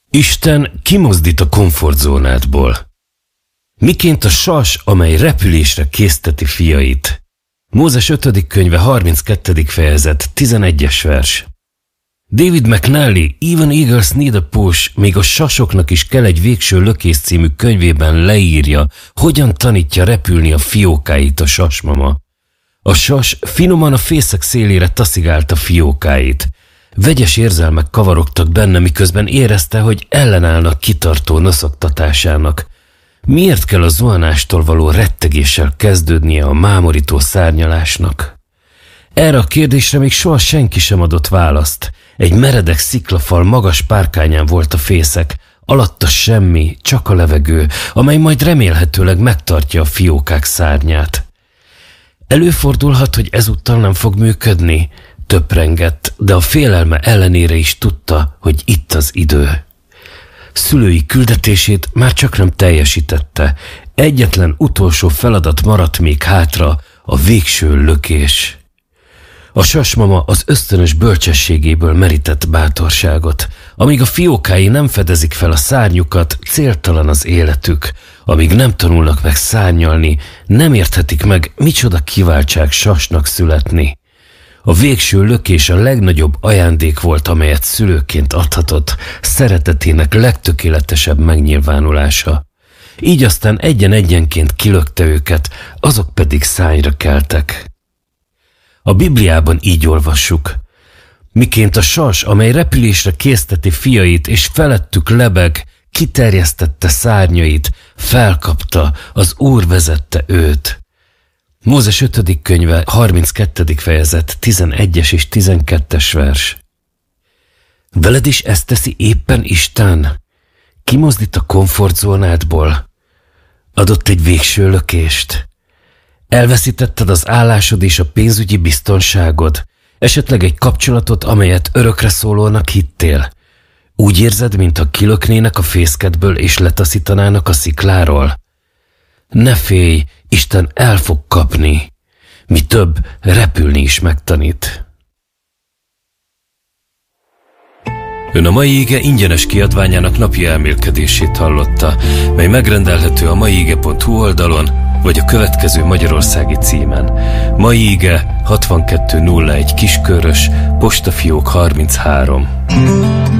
Isten kimozdít a komfortzónádból. Miként a sas, amely repülésre készteti fiait. Mózes 5. könyve 32. fejezet 11-es vers. David McNally, Even Eagles Need a Push, még a sasoknak is kell egy végső lökés című könyvében leírja, hogyan tanítja repülni a fiókáit a sasmama. A sas finoman a fészek szélére taszigálta fiókáit. Vegyes érzelmek kavarogtak benne, miközben érezte, hogy ellenállnak kitartó noszoktatásának. Miért kell a zuhanástól való rettegéssel kezdődnie a mámorító szárnyalásnak? Erre a kérdésre még soha senki sem adott választ. Egy meredek sziklafal magas párkányán volt a fészek, alatta semmi, csak a levegő, amely majd remélhetőleg megtartja a fiókák szárnyát. Előfordulhat, hogy ezúttal nem fog működni, töprengett, de a félelme ellenére is tudta, hogy itt az idő. Szülői küldetését már csak nem teljesítette. Egyetlen utolsó feladat maradt még hátra, a végső lökés. A sasmama az ösztönös bölcsességéből merített bátorságot. Amíg a fiókái nem fedezik fel a szárnyukat, céltalan az életük. Amíg nem tanulnak meg szárnyalni, nem érthetik meg, micsoda kiváltság sasnak születni. A végső lökés a legnagyobb ajándék volt, amelyet szülőként adhatott, szeretetének legtökéletesebb megnyilvánulása. Így aztán egyen-egyenként kilökte őket, azok pedig szárnyra keltek. A Bibliában így olvassuk. Miként a sas, amely repülésre készteti fiait, és felettük lebeg, kiterjesztette szárnyait, felkapta, az Úr vezette őt. Mózes 5. könyve 32. fejezet 11-es és 12-es vers. Veled is ezt teszi éppen Isten? Kimozdít a komfortzónádból? Adott egy végső lökést? Elveszítetted az állásod és a pénzügyi biztonságod? Esetleg egy kapcsolatot, amelyet örökre szólónak hittél? Úgy érzed, mintha kilöknének a fészkedből és letaszítanának a szikláról? Ne félj, Isten el fog kapni. Mi több, repülni is megtanít. Ön a Mai Ige ingyenes kiadványának napi elmélkedését hallotta, mely megrendelhető a maiige.hu oldalon, vagy a következő magyarországi címen. Mai Ige 6201 Kiskörös, postafiók 33.